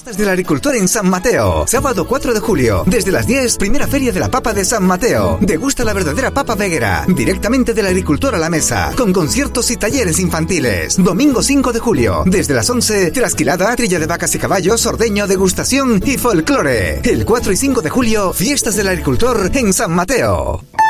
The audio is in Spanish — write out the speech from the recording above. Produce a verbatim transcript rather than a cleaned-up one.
Del agricultor en San Mateo. Sábado cuatro de julio, desde las diez, primera feria de la papa de San Mateo. Degusta la verdadera papa veguera, directamente del agricultor a la mesa, con conciertos y talleres infantiles. Domingo cinco de julio, desde las once, trasquilada, trilla de vacas y caballos, ordeño, degustación y folclore. El cuatro y cinco de julio, fiestas del agricultor en San Mateo.